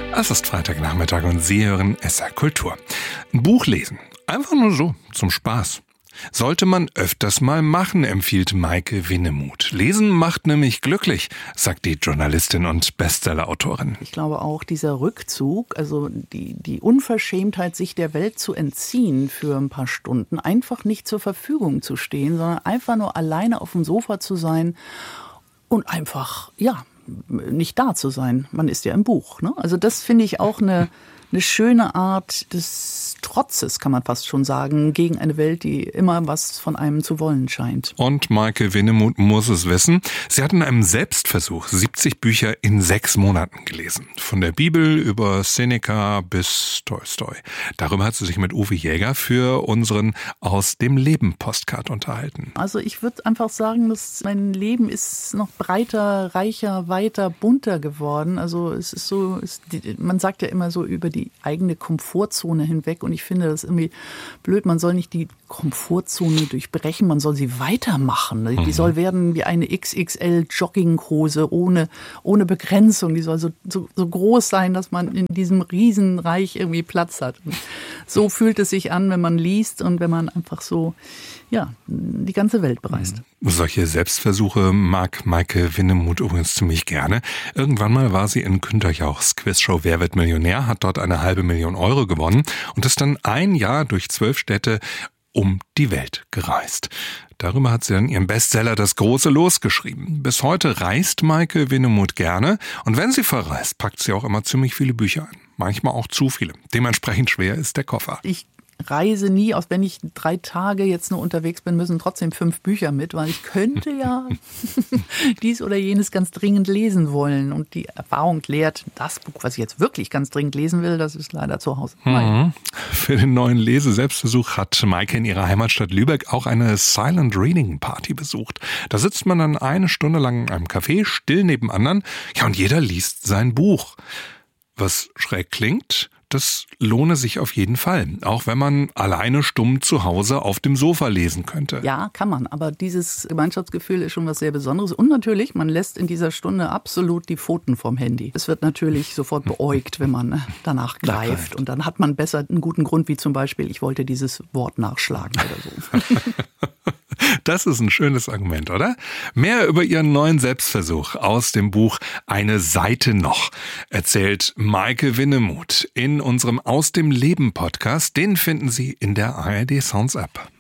Es ist Freitagnachmittag und Sie hören SR Kultur. Ein Buch lesen. Einfach nur so, zum Spaß. Sollte man öfters mal machen, empfiehlt Maike Winnemuth. Lesen macht nämlich glücklich, sagt die Journalistin und Bestsellerautorin. Ich glaube auch, dieser Rückzug, also die Unverschämtheit, sich der Welt zu entziehen für ein paar Stunden, einfach nicht zur Verfügung zu stehen, sondern einfach nur alleine auf dem Sofa zu sein und einfach, nicht da zu sein. Man ist ja im Buch, ne? Also das finde ich auch eine schöne Art des Trotzes, kann man fast schon sagen, gegen eine Welt, die immer was von einem zu wollen scheint. Und Maike Winnemuth muss es wissen. Sie hat in einem Selbstversuch 70 Bücher in 6 Monaten gelesen. Von der Bibel über Seneca bis Tolstoi. Darüber hat sie sich mit Uwe Jäger für unseren Aus dem Leben Postcard unterhalten. Also ich würde einfach sagen, dass mein Leben ist noch breiter, reicher, weiter, bunter geworden. Also es ist so, man sagt ja immer so über die eigene Komfortzone hinweg und ich finde das irgendwie blöd. Man soll nicht die Komfortzone durchbrechen, man soll sie weitermachen. Die soll werden wie eine XXL Jogginghose ohne Begrenzung. Die soll so groß sein, dass man in diesem Riesenreich irgendwie Platz hat. Und so fühlt es sich an, wenn man liest und wenn man einfach so die ganze Welt bereist. Solche Selbstversuche mag Maike Winnemuth übrigens ziemlich gerne. Irgendwann mal war sie in Günter Jauchs Quizshow Wer wird Millionär, hat dort 500.000 Euro gewonnen und ist dann ein Jahr durch 12 Städte um die Welt gereist. Darüber hat sie dann ihren Bestseller Das große Los geschrieben. Bis heute reist Maike Winnemuth gerne und wenn sie verreist, packt sie auch immer ziemlich viele Bücher ein. Manchmal auch zu viele. Dementsprechend schwer ist der Koffer. Ich reise nie aus, wenn ich 3 Tage jetzt nur unterwegs bin, müssen trotzdem 5 Bücher mit, weil ich könnte ja dies oder jenes ganz dringend lesen wollen. Und die Erfahrung lehrt, das Buch, was ich jetzt wirklich ganz dringend lesen will, das ist leider zu Hause. Für den neuen Leseselbstversuch hat Maike in ihrer Heimatstadt Lübeck auch eine Silent Reading Party besucht. Da sitzt man dann 1 Stunde lang in einem Café, still neben anderen, und jeder liest sein Buch. Was schräg klingt, das lohne sich auf jeden Fall, auch wenn man alleine stumm zu Hause auf dem Sofa lesen könnte. Ja, kann man, aber dieses Gemeinschaftsgefühl ist schon was sehr Besonderes. Und natürlich, man lässt in dieser Stunde absolut die Pfoten vom Handy. Es wird natürlich sofort beäugt, wenn man danach greift. Und dann hat man besser einen guten Grund, wie zum Beispiel, ich wollte dieses Wort nachschlagen oder so. Das ist ein schönes Argument, oder? Mehr über ihren neuen Selbstversuch aus dem Buch Eine Seite noch erzählt Maike Winnemuth in unserem Aus dem Leben Podcast. Den finden Sie in der ARD Sounds App.